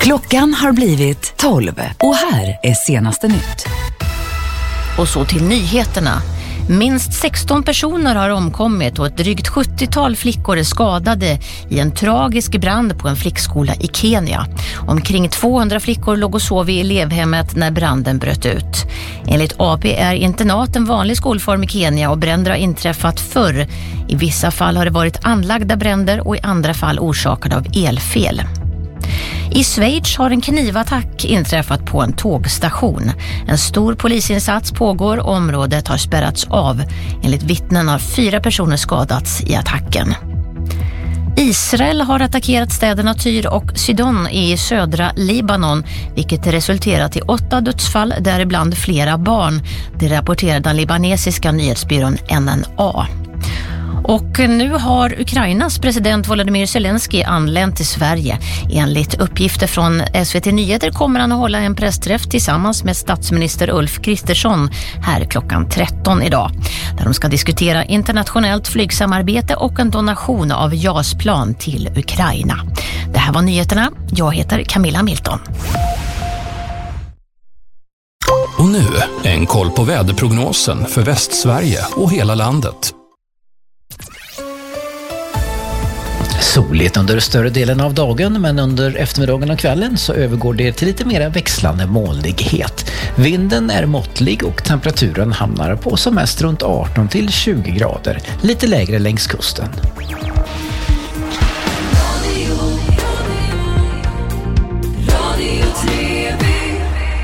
Klockan har blivit 12 och här är senaste nytt. Och så till nyheterna. Minst 16 personer har omkommit och ett drygt 70-tal flickor är skadade i en tragisk brand på en flickskola i Kenya. Omkring 200 flickor låg och sov i elevhemmet när branden bröt ut. Enligt AP är internat en vanlig skolform i Kenya och bränder har inträffat förr. I vissa fall har det varit anlagda bränder och i andra fall orsakade av elfel. I Schweiz har en knivattack inträffat på en tågstation. En stor polisinsats pågår och området har spärrats av. Enligt vittnen har 4 personer skadats i attacken. Israel har attackerat städerna Tyr och Sidon i södra Libanon, vilket resulterat i 8 dödsfall, däribland flera barn. Det rapporterar den libanesiska nyhetsbyrån NNA. Och nu har Ukrainas president Volodymyr Zelensky anlänt till Sverige. Enligt uppgifter från SVT Nyheter kommer han att hålla en pressträff tillsammans med statsminister Ulf Kristersson här klockan 13 idag. Där de ska diskutera internationellt flygsamarbete och en donation av JAS-plan till Ukraina. Det här var nyheterna. Jag heter Camilla Milton. Och nu en koll på väderprognosen för Västsverige och hela landet. Soligt under större delen av dagen, men under eftermiddagen och kvällen så övergår det till lite mera växlande molnighet. Vinden är måttlig och temperaturen hamnar på som mest runt 18 till 20 grader, lite lägre längs kusten.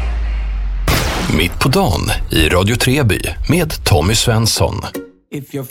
Mitt på dagen i Radio Treby med Tommy Svensson.